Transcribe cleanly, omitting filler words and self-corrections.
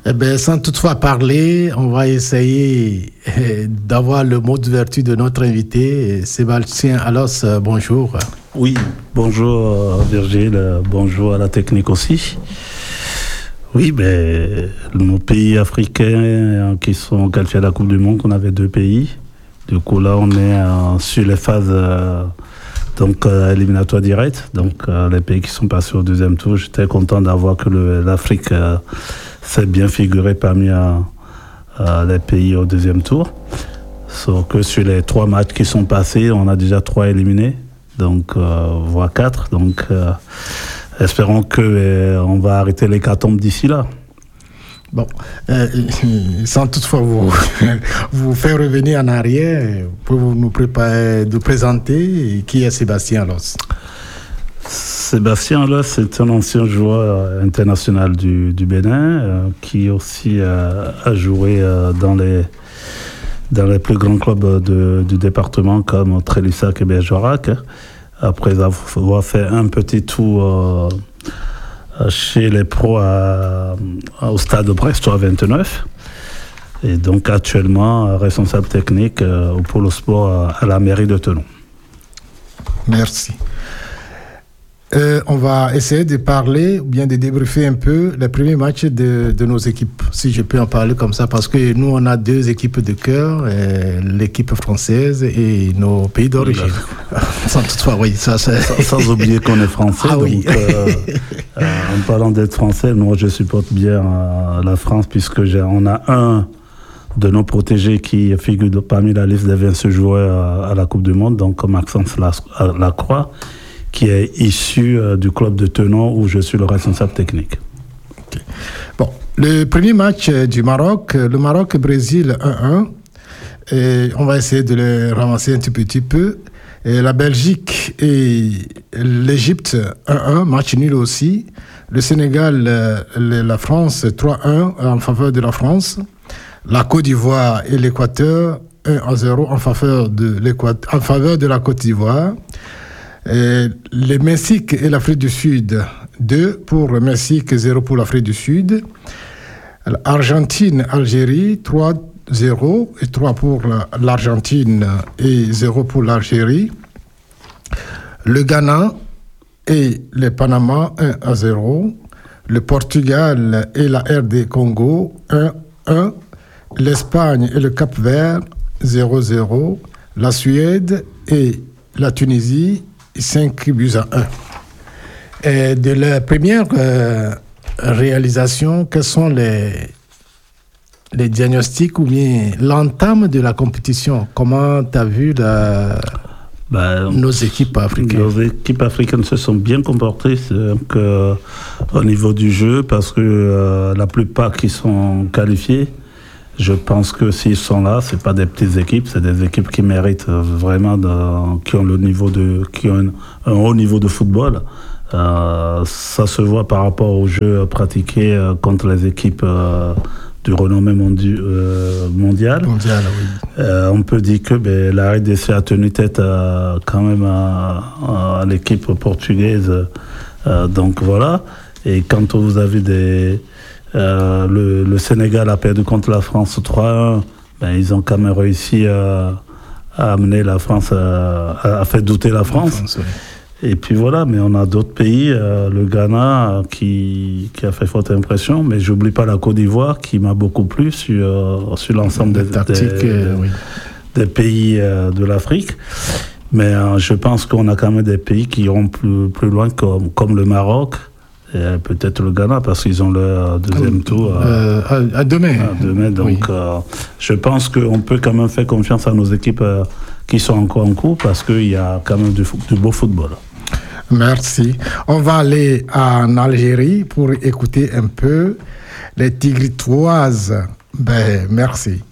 Eh bien, sans toutefois parler, on va essayer d'avoir le mot d'ouverture de notre invité, Sébastien Alos. Bonjour. Oui, bonjour Virgile, bonjour à la technique aussi. Oui, nos pays africains qui sont qualifiés à la Coupe du Monde, on avait 2 pays. Du coup, là, on est sur les phases éliminatoires directes. Donc, les pays qui sont passés au 2e tour, j'étais content d'avoir que l'Afrique s'est bien figurée parmi les pays au 2e tour. Sauf que sur les 3 matchs qui sont passés, on a déjà 3 éliminés, donc voire 4. Donc, espérons qu'on va arrêter l'hécatombe d'ici là. Bon, sans toutefois vous faire revenir en arrière, pouvez-vous nous présenter qui est Sébastien Alos? Sébastien Alos, c'est un ancien joueur international du Bénin qui aussi a joué dans les plus grands clubs du département comme Trélissac et Bergerac. Après avoir fait un petit tour chez les pros au stade Brestois 29. Et donc actuellement responsable technique au pôle sport à la mairie de Thonon. Merci. On va essayer de parler ou bien de débriefer un peu les premiers matchs de nos équipes, si je peux en parler comme ça, parce que nous, on a 2 équipes de cœur, l'équipe française et nos pays d'origine. Sans toutefois, oui, sans oublier qu'on est français. Ah, donc, oui. En parlant d'être français, moi, je supporte bien la France, puisque on a un de nos protégés qui figure parmi la liste des 20 joueurs à la Coupe du Monde, donc Maxence Lacroix, qui est issu du club de Thonon où je suis le responsable technique. Okay. Bon, le premier match du Maroc, le Maroc-Brésil 1-1, et on va essayer de le ramasser un tout petit peu. Et la Belgique et l'Égypte 1-1, match nul aussi. Le Sénégal, la France 3-1 en faveur de la France. La Côte d'Ivoire et l'Équateur 1-0 en faveur de la Côte d'Ivoire. Le Mexique et l'Afrique du Sud, 2 pour le Mexique, 0 pour l'Afrique du Sud. Argentine, Algérie, 3-0 et 3 pour l'Argentine et 0 pour l'Algérie. Le Ghana et le Panama, 1-0. Le Portugal et la RD Congo, 1-1. L'Espagne et le Cap-Vert, 0-0. La Suède et la Tunisie, 5-1. Et de la première réalisation, quels sont les diagnostics ou bien l'entame de la compétition? Comment tu as vu nos équipes africaines? Nos équipes africaines se sont bien comportées au niveau du jeu, parce que la plupart qui sont qualifiés, je pense que s'ils sont là, c'est pas des petites équipes, c'est des équipes qui méritent vraiment, qui ont un haut niveau de football. Ça se voit par rapport au jeu pratiqué contre les équipes du renommée mondial. Oui. On peut dire que la RDC a tenu tête quand même à l'équipe portugaise. Donc voilà. Et quand vous avez le Sénégal a perdu contre la France 3-1, ils ont quand même réussi à amener la France, à faire douter la France. Oui. Et puis voilà, mais on a d'autres pays, le Ghana qui a fait forte impression, mais j'oublie pas la Côte d'Ivoire qui m'a beaucoup plu sur l'ensemble des pays de l'Afrique. Mais je pense qu'on a quand même des pays qui iront plus loin, comme le Maroc. Et peut-être le Ghana, parce qu'ils ont leur 2e tour à demain. Donc, oui. Je pense qu'on peut quand même faire confiance à nos équipes qui sont encore en cours, parce qu'il y a quand même du beau football. Merci. On va aller en Algérie pour écouter un peu les Tigritoises. Merci.